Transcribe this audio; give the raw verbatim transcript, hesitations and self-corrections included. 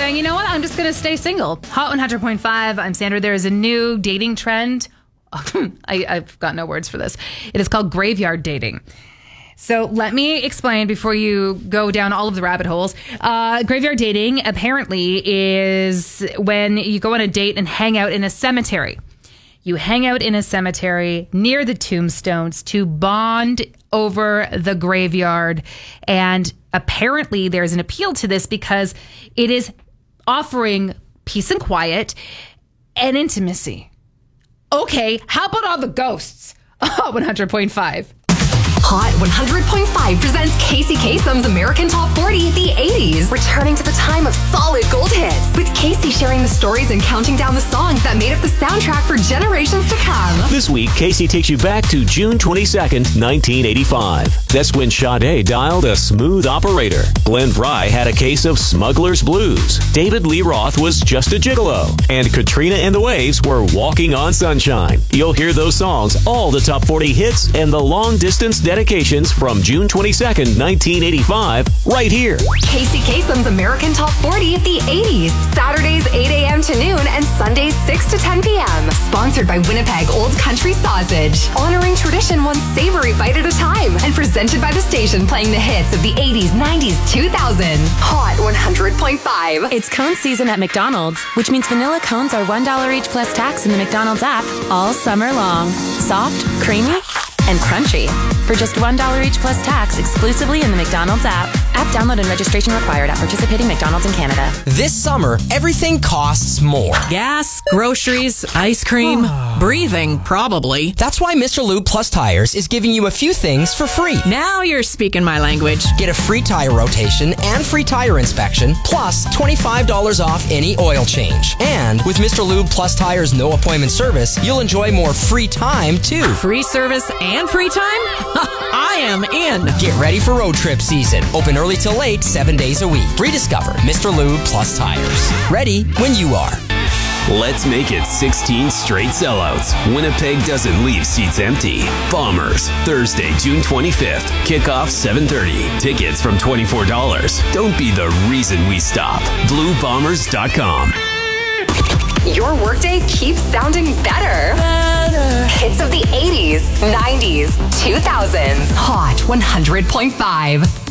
saying, you know what, I'm just going to stay single. Hot one hundred point five, I'm Sandra. There is a new dating trend. I, I've got no words for this. It is called graveyard dating. So let me explain before you go down all of the rabbit holes. Uh, graveyard dating apparently is when you go on a date and hang out in a cemetery. You hang out in a cemetery near the tombstones to bond over the graveyard. And apparently there's an appeal to this because it is offering peace and quiet and intimacy. Okay, how about all the ghosts? Oh, one hundred point five. Hot one hundred point five presents Casey Kasem's American Top forty, the eighties. Returning to the time of solid gold hits, with Casey sharing the stories and counting down the songs that made up the soundtrack for generations to come. This week, Casey takes you back to June twenty-second, nineteen eighty-five. That's when Sade dialed a smooth operator. Glenn Fry had a case of Smuggler's Blues. David Lee Roth was Just a Gigolo. And Katrina and the Waves were Walking on Sunshine. You'll hear those songs, all the top forty hits, and the long-distance dedications from June twenty-second, nineteen eighty-five, right here. Casey Kasem's American Top forty, the eighties. Saturdays eight a.m. to noon and Sundays six to ten p.m. Sponsored by Winnipeg Old Country Sausage. Honoring tradition one savory bite at a time. And presented by the station playing the hits of the eighties, nineties, two thousands. Hot one hundred point five. It's cone season at McDonald's, which means vanilla cones are one dollar each plus tax in the McDonald's app all summer long. Soft, creamy, and crunchy. For just one dollar each plus tax exclusively in the McDonald's app. App download and registration required at participating McDonald's in Canada. This summer, everything costs more. Gas, groceries, ice cream, breathing, probably. That's why Mister Lube Plus Tires is giving you a few things for free. Now you're speaking my language. Get a free tire rotation and free tire inspection, plus twenty-five dollars off any oil change. And with Mister Lube Plus Tires no appointment service, you'll enjoy more free time too. Free service and free time? I am in. Get ready for road trip season. Open early till late, seven days a week. Rediscover Mister Lube Plus Tires. Ready when you are. Let's make it sixteen straight sellouts. Winnipeg doesn't leave seats empty. Bombers, Thursday, June twenty-fifth. Kickoff seven thirty. Tickets from twenty-four dollars. Don't be the reason we stop. blue bombers dot com. Your workday keeps sounding better. Better. Hits of the eighties, nineties, two thousands. Hot one hundred point five.